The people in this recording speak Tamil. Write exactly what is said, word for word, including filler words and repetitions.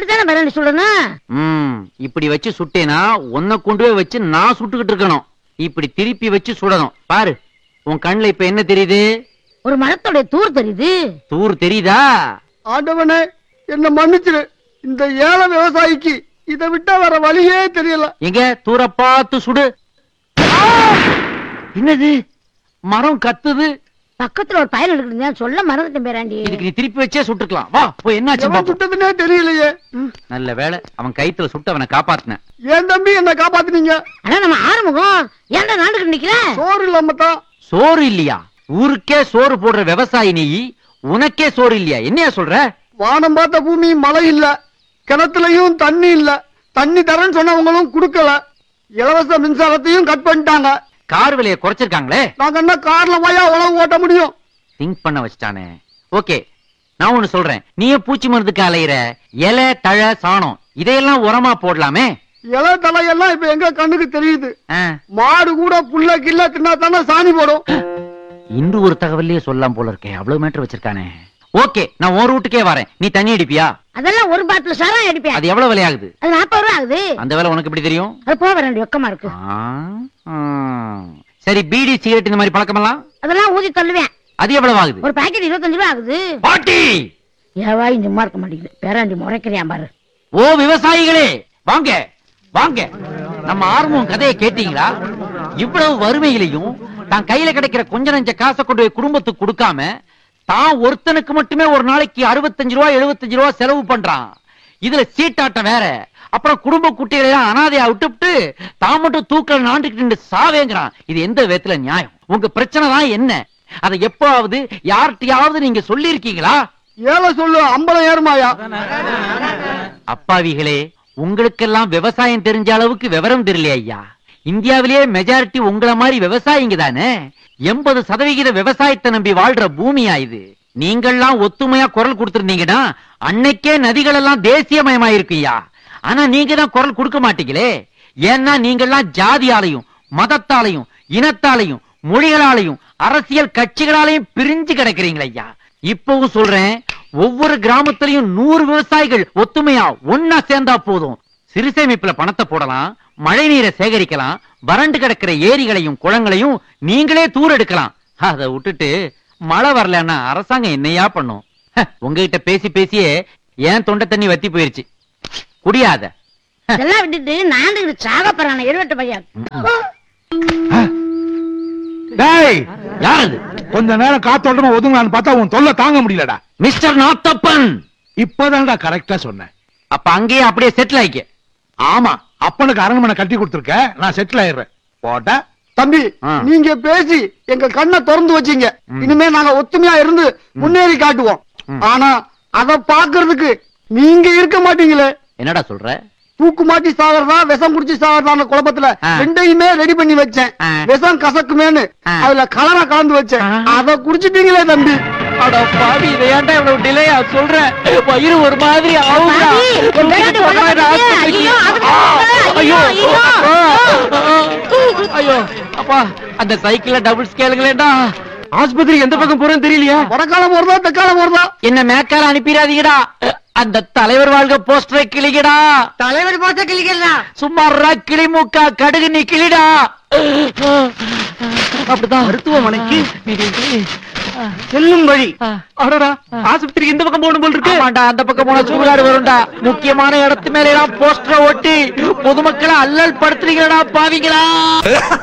அப்படித்தானே மிரண்டி சொல்லணும். ம் இப்படி வச்சு சுட்டேனா உன்னை கொண்டு போய் வச்சு நான் சுட்டுக்கிட்டு இருக்கணும். இப்படி திருப்பி வச்சு சுடணும். பாரு உன் கண்ணுல இப்ப என்ன தெரியுது? ஒரு மரத்தோட தூர் தெரியுது. தூர் தெரியுதா? ஆண்டவனே என்ன மன்னிச்சிரு. இந்த ஏழை விவசாயிக்கு இதை விட்டா வேற வழியே தெரியல. எங்க தூர பார்த்து சுடு. என்னது மரம் கத்துது? பக்கத்துல ஒரு பயல் எடுக்குது சொல்ல மறந்துட்டேன் பேராண்டி. இதுக்கு நீ திருப்பி வச்சே சுட்டுக்கலாம். வா போய் என்னாச்சு சுட்டதுன்னே தெரியலையே. நல்ல வேளை அவன் கைத்துல சுட்டு அவனை காப்பாத்தின. ஏன் தம்பி என்ன காப்பாத்துனீங்க? ஆனா நம்ம ஆறுமுகம் ஏன்டா நாண்டுக்கு நிக்கிற? சோறு இல்லாம தான். சோறு இல்லையா? ஊருக்கே சோறு போடுற விவசாயி நீ, உனக்கே சோறு இல்லையா? என்னையா சொல்ற? வானம் பார்த்த பூமி மழை இல்ல, கிணத்துலயும் தண்ணி இல்ல. தண்ணி தரேன்னு சொன்னவங்களும் குடுக்கல. இலவச மின்சாரத்தையும் கட் பண்ணிட்டாங்க. கார் விலையை குறைச்சிருக்காங்களே. நாங்க என்ன கார்ல போயா உழவு ஓட்ட முடியும்? திங்க் பண்ண வச்சிட்டானே. ஓகே நான் ஒண்ணு சொல்றேன். நீயே பூச்சி மருந்துக்கு அலையிற இலை தழை சாணம் இதையெல்லாம் உரமா போடலாமே. இலை தலையெல்லாம் இப்ப எங்க கண்ணுக்கு தெரியுது. ஆ. மாடு கூட புல்ல கில்ல தின்னா தானே சாணி போடும். இன்று ஒரு தகவலையே சொல்லலாம் போல இருக்கேன். அவ்வளவு மீட்டர் வச்சிருக்கானே. ஓகே நான் ஒரு ரூட்டுக்கே வரேன். நீ தண்ணி அடிப்பியா? அதெல்லாம் ஒரு பாட்டில் சாரம் அடிப்பேன். அது எவ்வளவு விலையாகுது? அது நாற்பது ரூபா ஆகுது. அந்த வேலை உனக்கு எப்படி தெரியும்? அது போக வேண்டிய வெக்கமா இருக்கு. ஆ, ஆ. சரி பீடி சிகரெட் இந்த மாதிரி பழக்கமெல்லாம்? அதெல்லாம் ஊதி தள்ளுவேன். அது எவ்வளவு ஆகுது? ஒரு பாக்கெட் இருபத்தஞ்சு ரூபா ஆகுது. பாட்டி ஏவாய் சும்மா இருக்க மாட்டேங்குது. பேராண்டி முறைக்கிறியா பாரு. ஓ விவசாயிகளே வாங்க வாங்க. நம்ம ஆர்வம் கதையை கேட்டீங்களா? இவ்வளவு வறுமையிலையும் தான் கையில கிடைக்கிற கொஞ்ச நஞ்ச காசை கொண்டு போய் குடும்பத்துக்கு கொடுக்காம தான் ஒருத்தனுக்கு மட்டுமே ஒரு நாளைக்கு அறுபத்தஞ்சு ரூபா எழுபத்தஞ்சு ரூபா செலவு பண்றான். இதுல சீட்டாட்டம் வேற. அப்புறம் குடும்ப குட்டிகளை எல்லாம் அனாதையா விட்டுவிட்டு தான் மட்டும் தூக்கல நாண்டுகிட்டு சாவேங்கிறான். இது எந்த விதத்துல நியாயம்? உங்க பிரச்சனை தான் என்ன? அதை எப்பாவது யார்கிட்டயாவது நீங்க சொல்லி இருக்கீங்களா? ஏழை சொல்லு ஐம்பது ஏறுமாயா? அப்பாவிகளே உங்களுக்கெல்லாம் விவசாயம் தெரிஞ்ச அளவுக்கு விவரம் தெரியலையா ஐயா? இந்தியாவிலேயே மெஜாரிட்டி உங்களை மாதிரி விவசாயிங்க தானே. எண்பது சதவிகித விவசாயத்தை நம்பி வாழ்ற பூமியா இது. நீங்கள்லாம் ஒத்துமையா குரல் கொடுத்திருந்தீங்கன்னா அன்னைக்கே நதிகள் எல்லாம் தேசியமயமாயிருக்குயா. ஆனா நீங்க தான் குரல் கொடுக்க மாட்டீங்களே. ஏன்னா நீங்கள்லாம் ஜாதியாலையும் மதத்தாலையும் இனத்தாலையும் மொழிகளாலையும் அரசியல் கட்சிகளாலையும் பிரிஞ்சு கிடக்கிறீங்களா ஐயா. இப்பவும் சொல்றேன், ஒவ்வொரு கிராமத்திலையும் நூறு விவசாயிகள் ஒத்துமையா ஒன்னா சேர்ந்தா போதும். சிறுசேமிப்புல பணத்தை போடலாம், மழை நீரை சேகரிக்கலாம், வறண்டு கிடக்கிற ஏரிகளையும் குளங்களையும் நீங்களே தூர் எடுக்கலாம். அதை விட்டுட்டு மழை வரலன்னா அரசாங்கம் என்னையா பண்ணும்? உங்ககிட்ட பேசி பேசியே ஏன் தொண்டை தண்ணி வத்தி போயிருச்சு. குடியாத இதெல்லாம் விட்டுட்டு நாண்டுகிட்டு சாக போறான எழுவட்ட பையன். யாரு கொஞ்ச நேரம் காத்தோட்டமா ஒதுங்கலான்னு பார்த்தா உன் தொல்லை தாங்க முடியலடா. மிஸ்டர் நாத்தப்பன் இப்பதான்டா கரெக்டா சொன்னேன். அப்ப அங்கேயே அப்படியே செட்டில் ஆயிக்க. ஆமா அப்பனுக்கு அரண்மனை கட்டி கொடுத்துருக்க, நான் செட்டில் ஆயிடுறேன். போட்டா தம்பி நீங்க பேசி எங்க கண்ணை திறந்து வச்சீங்க. இனிமே நாங்க ஒத்துமையா இருந்து முன்னேறி காட்டுவோம். ஆனா அத பாக்குறதுக்கு நீங்க இருக்க மாட்டீங்களே. என்னடா சொல்ற? தூக்கு மாட்டி சாகறதா விஷம் குடிச்சு சாகறதான குழப்பத்துல ரெண்டையுமே ரெடி பண்ணி வச்சேன். விஷம் கசக்குமேனு அதுல கலரை கலந்து வச்சேன். அத குடிச்சிட்டீங்களே தம்பி. அட பாவி, இதை ஏன்டா இவ்வளவு டிலேயா சொல்ற? வயிறு ஒரு மாதிரி ஆவுடா. ஐயோ ஐயோ அப்பா, அந்த சைக்கிள்ல டபுள் ஸ்கேலுங்களேடா. ஆஸ்பத்திரி எந்த பக்கம் போறேன்னு தெரியலையா? வடக்கால போறதா தெக்கால போறதா? என்ன மேக்கால அனுப்பிடாதீங்கடா. அந்த தலைவர் வாழ்க போஸ்டரை கிளிகடா. தலைவர் போஸ்டர் கிளிக்கிறா? சும்மா கிளி மூக்கா கடுகு நீ கிளிடா. அப்படிதான் மருத்துவமனைக்கு செல்லும் வழி. அடடா, ஆஸ்பத்திரிக்கு இந்த பக்கம் போகணும் போல் இருக்கு. ஆமாண்டா, அந்த பக்கம் போனா சூடாடு வரும்டா. முக்கியமான இடத்து மேல போஸ்டரை ஒட்டி பொதுமக்களை அல்லல் படுத்துறீங்களா பாவிங்களா?